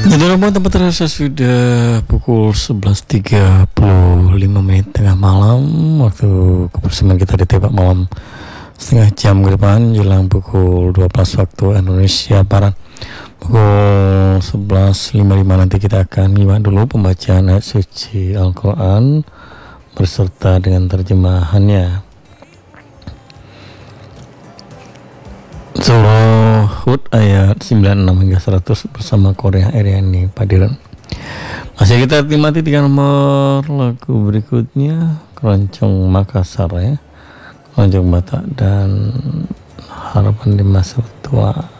Jadi rumah tempat terasa sudah pukul 11.35 tengah malam. Waktu kebersamaan kita di Tebak Malam setengah jam ke depan jelang pukul 12 waktu Indonesia Barat. Pukul 11.55 nanti kita akan nyimak dulu pembacaan ayat suci Al-Quran berserta dengan terjemahannya. Surah Hud ayat 96 hingga 100 bersama Korea Eriani Padiran. Masih kita nikmati 3 nomor lagu berikutnya, Keroncong Makassar ya, Keroncong Batak dan Harapan di Masa Tua.